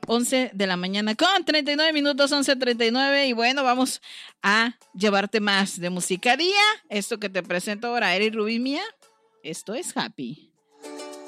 11 de la mañana con 39 minutos, 11:39. Y bueno, vamos a llevarte más de Musicadía. Esto que te presento ahora, Eric Rubin Mía. Esto es Happy.